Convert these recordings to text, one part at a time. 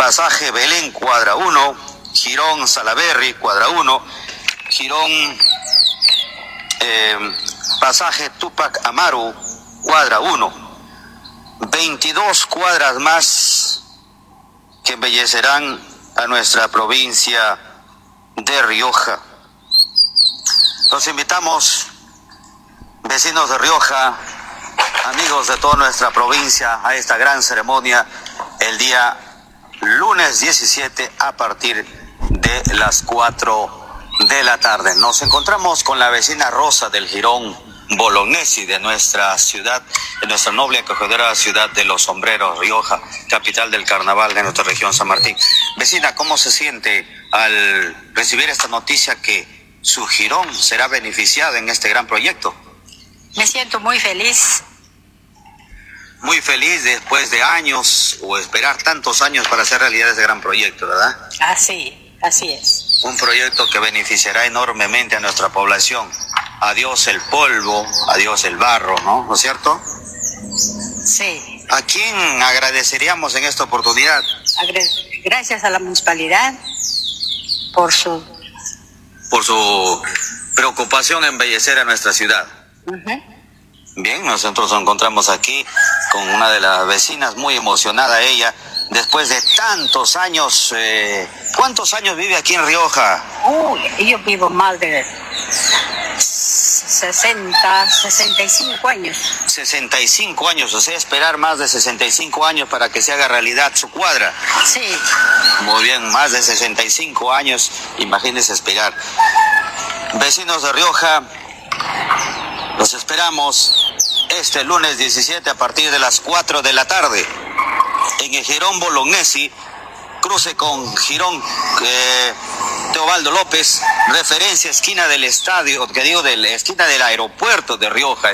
Pasaje Belén, cuadra 1, Jirón Salaberry, cuadra 1, Jirón Pasaje Tupac Amaru, cuadra 1. 22 cuadras más que embellecerán a nuestra provincia de Rioja. Los invitamos, vecinos de Rioja, amigos de toda nuestra provincia, a esta gran ceremonia el día lunes 17 a partir de las 4 de la tarde. Nos encontramos con la vecina Rosa del Jirón Bolognesi de nuestra ciudad, de nuestra noble acogedora ciudad de Los Sombreros, Rioja, capital del carnaval de nuestra región San Martín. Vecina, ¿cómo se siente al recibir esta noticia que su Jirón será beneficiado en este gran proyecto? Me siento muy feliz. Muy feliz después de años o esperar tantos años para hacer realidad ese gran proyecto, ¿verdad? Así es. Un proyecto que beneficiará enormemente a nuestra población. Adiós el polvo, adiós el barro, ¿no es cierto? Sí. ¿A quién agradeceríamos en esta oportunidad? Gracias a la municipalidad por su preocupación en embellecer a nuestra ciudad. Bien, nosotros nos encontramos aquí con una de las vecinas, muy emocionada ella, después de tantos años. ¿Cuántos años vive aquí en Rioja? Yo vivo más de 65 años. 65 años, o sea, esperar más de 65 años para que se haga realidad su cuadra. Sí. Muy bien, más de 65 años, imagínense esperar. Vecinos de Rioja, los esperamos este lunes 17 a partir de las 4 de la tarde en el Jirón Bolognesi, cruce con Jirón Teobaldo López, referencia esquina del estadio, esquina del aeropuerto de Rioja,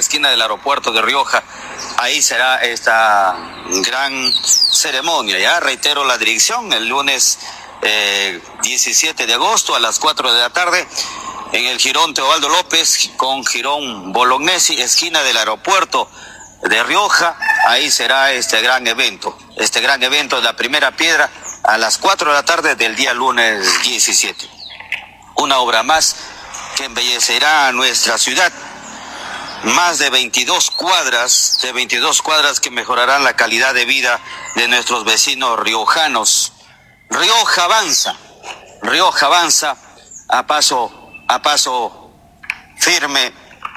ahí será esta gran ceremonia. Ya reitero la dirección, el lunes 17 de agosto a las 4 de la tarde, en el Jirón Teobaldo López con Jirón Bolognesi, esquina del aeropuerto de Rioja, ahí será este gran evento de la primera piedra a las 4 de la tarde del día lunes 17. Una obra más que embellecerá a nuestra ciudad. Más de 22 cuadras que mejorarán la calidad de vida de nuestros vecinos riojanos. Rioja avanza a paso firme,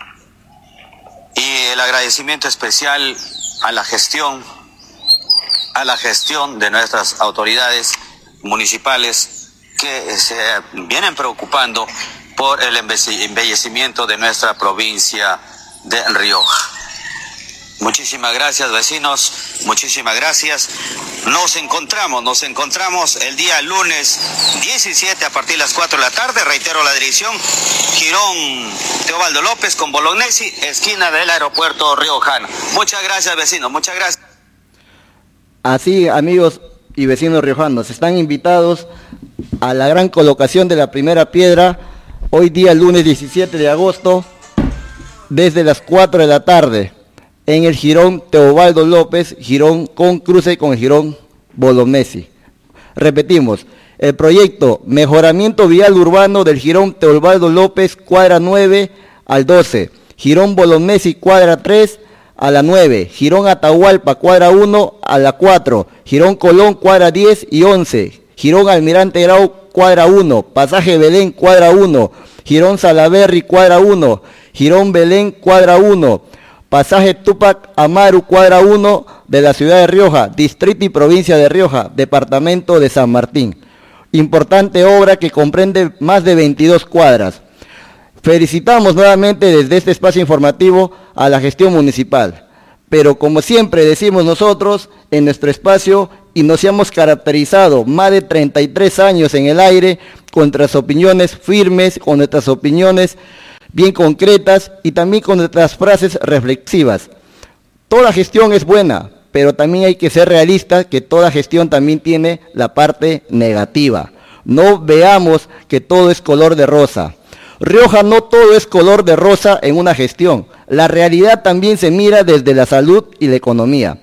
y el agradecimiento especial a la gestión de nuestras autoridades municipales que se vienen preocupando por el embellecimiento de nuestra provincia de Rioja. Muchísimas gracias, vecinos, muchísimas gracias. Nos encontramos el día lunes 17 a partir de las 4 de la tarde, reitero la dirección, Jirón Teobaldo López con Bolognesi, esquina del aeropuerto riojano. Muchas gracias, vecinos, muchas gracias. Así, amigos y vecinos riojanos, están invitados a la gran colocación de la primera piedra, hoy día lunes 17 de agosto, desde las 4 de la tarde. En el Jirón Teobaldo López, Jirón con cruce con el Jirón Bolognesi. Repetimos, el proyecto Mejoramiento Vial Urbano del Jirón Teobaldo López, cuadra 9 al 12, Jirón Bolognesi, cuadra 3 a la 9, Jirón Atahualpa, cuadra 1 a la 4, Jirón Colón, cuadra 10 y 11, Jirón Almirante Grau, cuadra 1, Pasaje Belén, cuadra 1, Jirón Salaberry, cuadra 1, Jirón Belén, cuadra 1, Pasaje Tupac Amaru, cuadra 1 de la ciudad de Rioja, distrito y provincia de Rioja, departamento de San Martín. Importante obra que comprende más de 22 cuadras. Felicitamos nuevamente desde este espacio informativo a la gestión municipal. Pero como siempre decimos nosotros en nuestro espacio, y nos hemos caracterizado más de 33 años en el aire con nuestras opiniones firmes, con nuestras opiniones bien concretas y también con nuestras frases reflexivas. Toda gestión es buena, pero también hay que ser realistas que toda gestión también tiene la parte negativa. No veamos que todo es color de rosa. Rioja no todo es color de rosa en una gestión. La realidad también se mira desde la salud y la economía.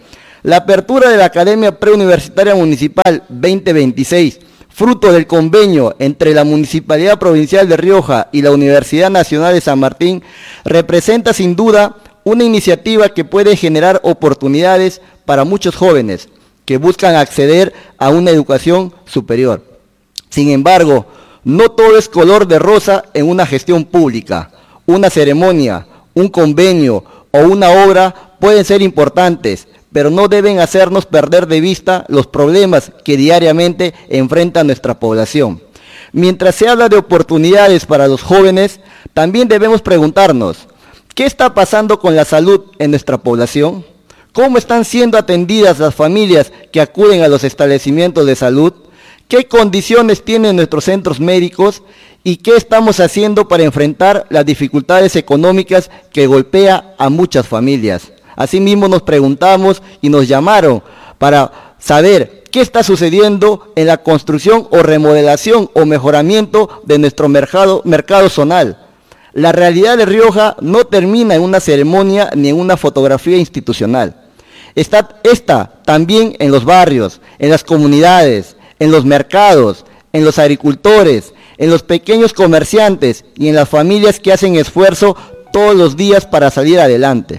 La apertura de la Academia Preuniversitaria Municipal 2026, fruto del convenio entre la Municipalidad Provincial de Rioja y la Universidad Nacional de San Martín, representa sin duda una iniciativa que puede generar oportunidades para muchos jóvenes que buscan acceder a una educación superior. Sin embargo, no todo es color de rosa en una gestión pública. Una ceremonia, un convenio o una obra pueden ser importantes, pero no deben hacernos perder de vista los problemas que diariamente enfrenta nuestra población. Mientras se habla de oportunidades para los jóvenes, también debemos preguntarnos, ¿qué está pasando con la salud en nuestra población? ¿Cómo están siendo atendidas las familias que acuden a los establecimientos de salud? ¿Qué condiciones tienen nuestros centros médicos? ¿Y qué estamos haciendo para enfrentar las dificultades económicas que golpea a muchas familias? Asimismo nos preguntamos y nos llamaron para saber qué está sucediendo en la construcción o remodelación o mejoramiento de nuestro mercado zonal. La realidad de Rioja no termina en una ceremonia ni en una fotografía institucional. Está también en los barrios, en las comunidades, en los mercados, en los agricultores, en los pequeños comerciantes y en las familias que hacen esfuerzo todos los días para salir adelante.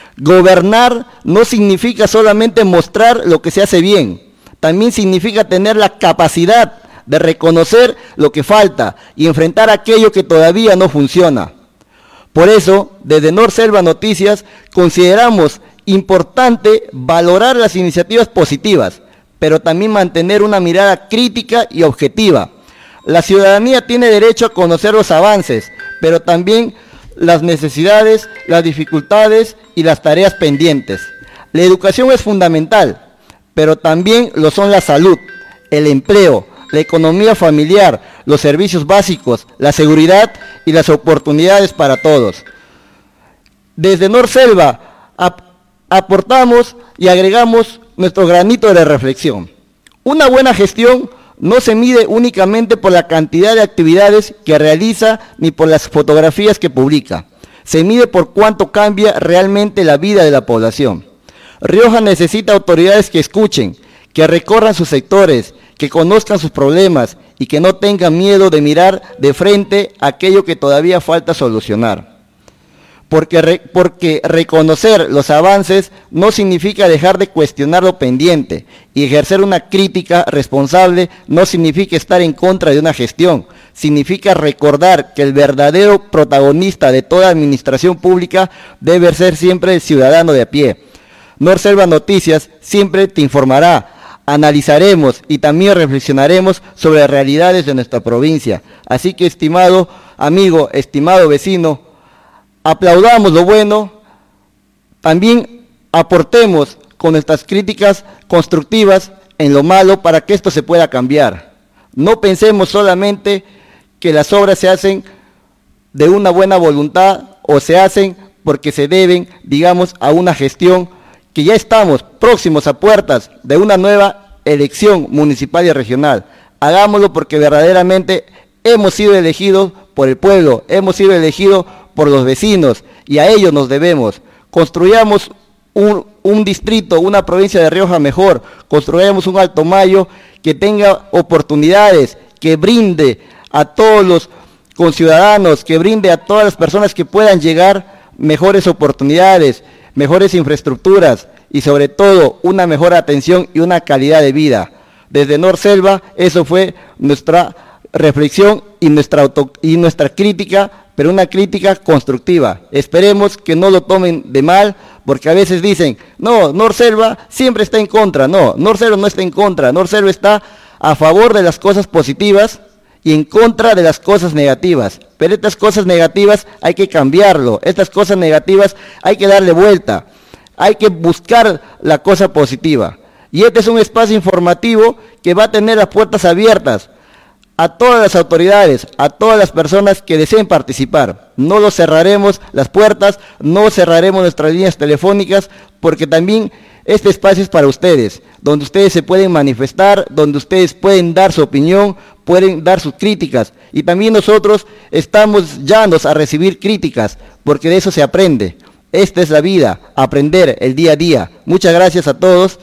Gobernar no significa solamente mostrar lo que se hace bien, también significa tener la capacidad de reconocer lo que falta y enfrentar aquello que todavía no funciona. Por eso, desde Norselva Noticias, consideramos importante valorar las iniciativas positivas, pero también mantener una mirada crítica y objetiva. La ciudadanía tiene derecho a conocer los avances, pero también las necesidades, las dificultades y las tareas pendientes. La educación es fundamental, pero también lo son la salud, el empleo, la economía familiar, los servicios básicos, la seguridad y las oportunidades para todos. Desde Norselva aportamos y agregamos nuestro granito de reflexión. Una buena gestión no se mide únicamente por la cantidad de actividades que realiza ni por las fotografías que publica. Se mide por cuánto cambia realmente la vida de la población. Rioja necesita autoridades que escuchen, que recorran sus sectores, que conozcan sus problemas y que no tengan miedo de mirar de frente aquello que todavía falta solucionar. Porque reconocer los avances no significa dejar de cuestionar lo pendiente, y ejercer una crítica responsable no significa estar en contra de una gestión, significa recordar que el verdadero protagonista de toda administración pública debe ser siempre el ciudadano de a pie. Norselva Noticias siempre te informará, analizaremos y también reflexionaremos sobre las realidades de nuestra provincia. Así que, estimado amigo, estimado vecino, aplaudamos lo bueno, también aportemos con nuestras críticas constructivas en lo malo para que esto se pueda cambiar. No pensemos solamente que las obras se hacen de una buena voluntad o se hacen porque se deben, digamos, a una gestión que ya estamos próximos a puertas de una nueva elección municipal y regional. Hagámoslo porque verdaderamente hemos sido elegidos por el pueblo, hemos sido elegidos por los vecinos y a ellos nos debemos. Construyamos un distrito, una provincia de Rioja mejor, construyamos un Alto Mayo que tenga oportunidades, que brinde a todos los conciudadanos, que brinde a todas las personas que puedan llegar mejores oportunidades, mejores infraestructuras y sobre todo una mejor atención y una calidad de vida. Desde Norselva, eso fue nuestra reflexión y nuestra crítica, pero una crítica constructiva. Esperemos que no lo tomen de mal, porque a veces dicen, no, Norselva siempre está en contra. No, Norselva no está en contra, Norselva está a favor de las cosas positivas y en contra de las cosas negativas. Pero estas cosas negativas hay que cambiarlo, estas cosas negativas hay que darle vuelta, hay que buscar la cosa positiva. Y este es un espacio informativo que va a tener las puertas abiertas a todas las autoridades, a todas las personas que deseen participar. No lo cerraremos las puertas, no cerraremos nuestras líneas telefónicas, porque también este espacio es para ustedes, donde ustedes se pueden manifestar, donde ustedes pueden dar su opinión, pueden dar sus críticas. Y también nosotros estamos llanos a recibir críticas, porque de eso se aprende. Esta es la vida, aprender el día a día. Muchas gracias a todos.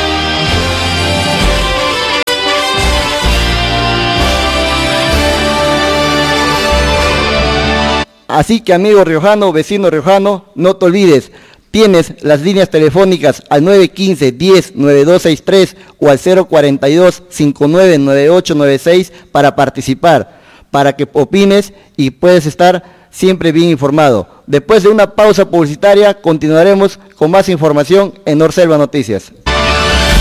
Así que amigo riojano, vecino riojano, no te olvides, tienes las líneas telefónicas al 915-10-9263 o al 042-599896 para participar, para que opines y puedes estar siempre bien informado. Después de una pausa publicitaria, continuaremos con más información en Norselva Noticias.